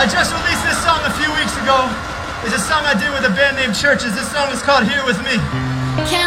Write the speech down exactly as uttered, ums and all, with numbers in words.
I just released this song a few weeks ago. It's a song I did with a band named Churches. This song is called Here With Me.